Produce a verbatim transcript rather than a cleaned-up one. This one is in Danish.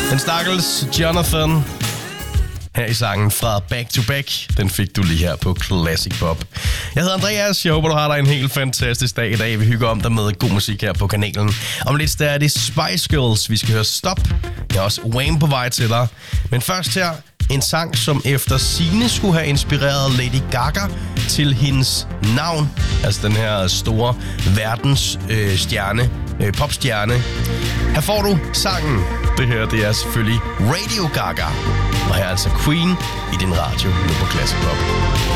Den stakkels Jonathan her i sangen fra Back to Back. Den fik du lige her på Classic Pop. Jeg hedder Andreas. Jeg håber, du har dig en helt fantastisk dag i dag. Vi hygger om dig med god musik her på kanalen. Om lidt der er det Spice Girls. Vi skal høre Stop. Jeg er også Wayne på vej til dig. Men først her en sang, som efter sigende skulle have inspireret Lady Gaga til hendes navn. Altså den her store verdens øh, stjerne, øh, popstjerne. Her får du sangen. Det her, det er selvfølgelig Radio Gaga. Og her er altså Queen i din radio nu på Classic Pop.